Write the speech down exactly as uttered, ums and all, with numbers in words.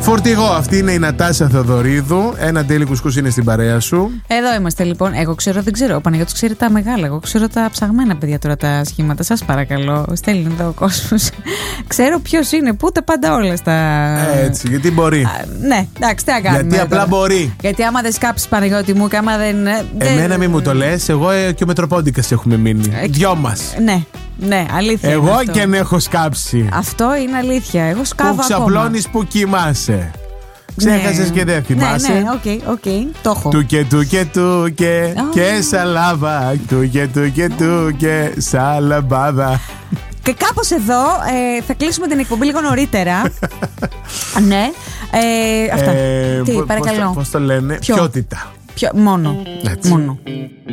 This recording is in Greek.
Φορτηγό, αυτή είναι η Νατάσα Θεοδωρίδου. Ένα τέλει κουσκούς είναι στην παρέα σου. Εδώ είμαστε λοιπόν. Εγώ ξέρω, δεν ξέρω. Ο Παναγιώτης ξέρει τα μεγάλα. Εγώ ξέρω τα ψαγμένα, παιδιά, τώρα τα σχήματα. Σας παρακαλώ. Στέλνει εδώ ο κόσμος. Ξέρω ποιος είναι. Πού τα πάντα όλα στα. Έτσι, γιατί μπορεί. Α, ναι, εντάξει, τι να κάνουμε. Γιατί απλά τώρα. Μπορεί. Γιατί άμα δεν σκάψεις, Παναγιώτη μου, και άμα δεν. Εμένα δεν... μην μου το λες. Εγώ και ο Μετροπόντικας έχουμε μείνει. Ε, Δυο μας. Ναι, ναι, αλήθεια. Εγώ αυτό. και αν έχω σκάψει. Αυτό είναι αλήθεια. Εγώ σκάβω Που ακόμα. ξαπλώνεις που κοιμάσαι. Ξέχασες ναι. και δεν θυμάσαι. Ναι, ναι, οκ, okay, οκ, okay, το έχω. Του και του και του και Oh. και σαλάβα. Του και του και του και σαλαμπάδα. Και κάπως εδώ ε, θα κλείσουμε την εκπομπή λίγο νωρίτερα. Ναι. Ε, αυτά. Ε, Τι, πώς παρακαλώ. το- Πώς το λένε, Ποιο? ποιότητα. Ποιο, μόνο. Έτσι. Μόνο.